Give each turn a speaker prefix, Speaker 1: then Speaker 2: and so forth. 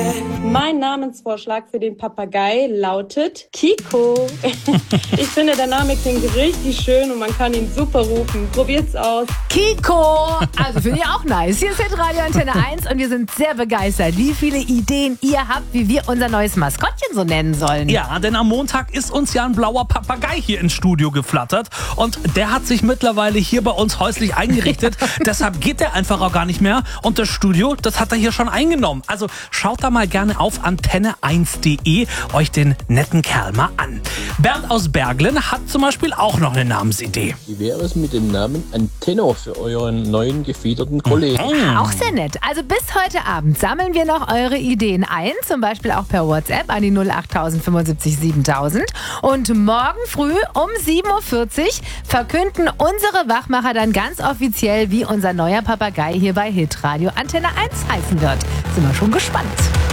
Speaker 1: Mein Namensvorschlag für den Papagei lautet Kiko. Ich finde, der Name klingt richtig schön und man kann ihn super rufen. Probiert's aus.
Speaker 2: Kiko! Also finde ich auch nice. Hier ist Radio Antenne 1 und wir sind sehr begeistert, wie viele Ideen ihr habt, wie wir unser neues Maskottchen so nennen sollen.
Speaker 3: Ja, denn am Montag ist uns ja ein blauer Papagei hier ins Studio geflattert und der hat sich mittlerweile hier bei uns häuslich eingerichtet. Deshalb geht der einfach auch gar nicht mehr und das Studio, das hat er hier schon eingenommen. Also schaut da mal gerne auf antenne1.de euch den netten Kerl mal an. Bernd aus Berglen hat zum Beispiel auch noch eine Namensidee.
Speaker 4: Wie wäre es mit dem Namen Antenno für euren neuen gefiederten Kollegen?
Speaker 2: Auch sehr nett. Also bis heute Abend sammeln wir noch eure Ideen ein, zum Beispiel auch per WhatsApp an die 08000 75 7000. Und morgen früh um 7.40 Uhr verkünden unsere Wachmacher dann ganz offiziell, wie unser neuer Papagei hier bei Hitradio Antenne 1 heißen wird. Sind wir schon gespannt.